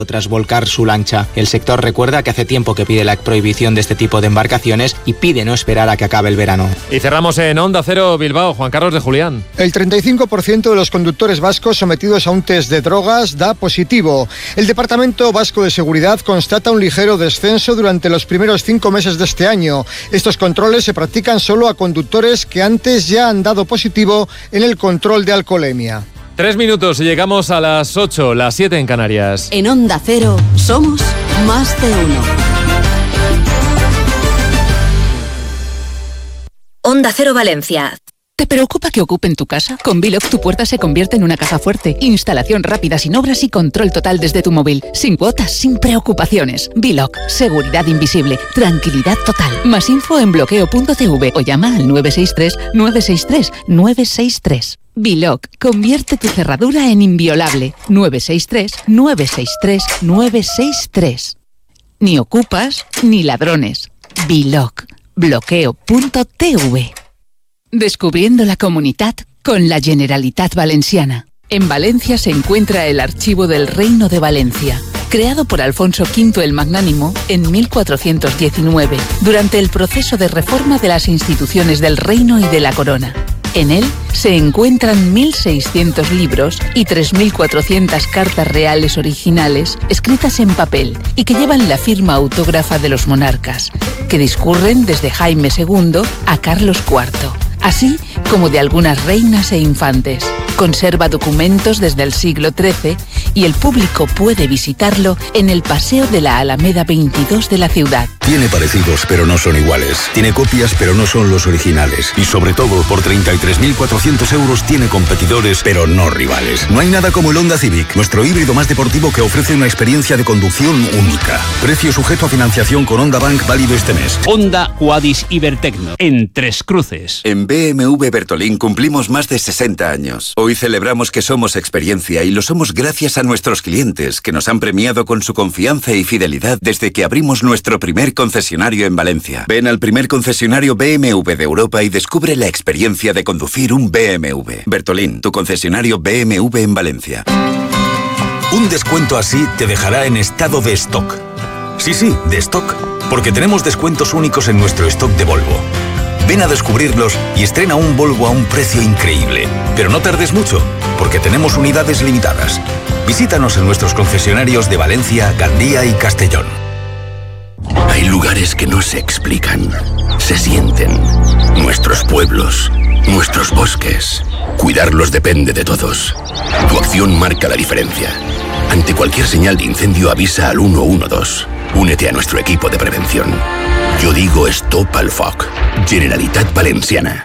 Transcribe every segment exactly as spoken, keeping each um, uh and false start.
tras volcar su lancha. El sector recuerda que hace tiempo que pide la prohibición de este tipo de embarcaciones y pide no esperar a que acabe el verano. Y cerramos en Onda Cero Bilbao. Juan Carlos de Julián. El treinta y cinco por ciento de los conductores vascos sometidos a un test de drogas da positivo. El Departamento Vasco de Seguridad constata un ligero descenso durante los primeros cinco meses de este año. Estos controles se practican solo a conductores que antes ya han dado positivo en el control de alcoholemia. Tres minutos y llegamos a las ocho, las siete en Canarias. En Onda Cero somos más de uno. Onda Cero Valencia. ¿Te preocupa que ocupen tu casa? Con Biloc tu puerta se convierte en una caja fuerte. Instalación rápida, sin obras y control total desde tu móvil. Sin cuotas, sin preocupaciones. Biloc, seguridad invisible, tranquilidad total. Más info en bloqueo punto c v o llama al nueve seis tres, nueve seis tres, nueve seis tres. Biloc, convierte tu cerradura en inviolable. nueve seis tres, nueve seis tres, nueve seis tres. Ni ocupas, ni ladrones. Biloc, bloqueo punto t v. Descubriendo la Comunitat con la Generalitat Valenciana. En Valencia se encuentra el Archivo del Reino de Valencia, creado por Alfonso quinto el Magnánimo en mil cuatrocientos diecinueve, durante el proceso de reforma de las instituciones del reino y de la corona. En él se encuentran mil seiscientos libros y tres mil cuatrocientas cartas reales originales escritas en papel y que llevan la firma autógrafa de los monarcas, que discurren desde Jaime segundo a Carlos cuarto, así como de algunas reinas e infantes. Conserva documentos desde el siglo trece y el público puede visitarlo en el Paseo de la Alameda veintidós de la ciudad. Tiene parecidos, pero no son iguales. Tiene copias, pero no son los originales. Y sobre todo, por treinta y tres mil cuatrocientos euros tiene competidores, pero no rivales. No hay nada como el Honda Civic, nuestro híbrido más deportivo que ofrece una experiencia de conducción única. Precio sujeto a financiación con Honda Bank válido este mes. Honda Quadis Ibertecno, en Tres Cruces. En B M W Bertolín cumplimos más de sesenta años. Hoy celebramos que somos experiencia y lo somos gracias a nuestros clientes, que nos han premiado con su confianza y fidelidad desde que abrimos nuestro primer concesionario en Valencia. Ven al primer concesionario B M W de Europa y descubre la experiencia de conducir un B M W. Bertolín, tu concesionario B M W en Valencia. Un descuento así te dejará en estado de stock. Sí, sí, de stock, porque tenemos descuentos únicos en nuestro stock de Volvo. Ven a descubrirlos y estrena un Volvo a un precio increíble. Pero no tardes mucho, porque tenemos unidades limitadas. Visítanos en nuestros concesionarios de Valencia, Gandía y Castellón. Hay lugares que no se explican, se sienten. Nuestros pueblos, nuestros bosques. Cuidarlos depende de todos. Tu acción marca la diferencia. Ante cualquier señal de incendio avisa al uno uno dos. Únete a nuestro equipo de prevención. Yo digo stop al foc. Generalitat Valenciana.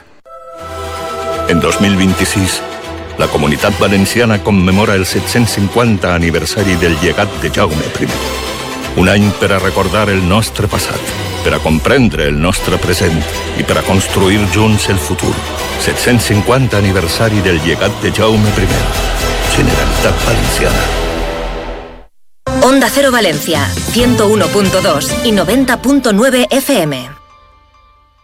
En dos mil vint-i-sis, la Comunitat Valenciana commemora el set-cents cinquanta aniversari del llegat de Jaume primer. Un any per a recordar el nostre passat, per a comprendre el nostre present i per a construir junts el futur. set-cents cinquanta aniversari del llegat de Jaume primer. Generalitat Valenciana. Onda Cero Valencia, ciento uno punto dos y noventa punto nueve F M.